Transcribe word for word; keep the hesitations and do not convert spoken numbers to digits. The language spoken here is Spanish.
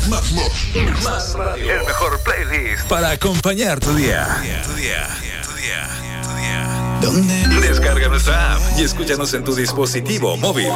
Más, más, más radio. El mejor playlist para acompañar tu día. Tu día, tu día, tu día. ¿Dónde? Descarga nuestra app y escúchanos en tu dispositivo móvil.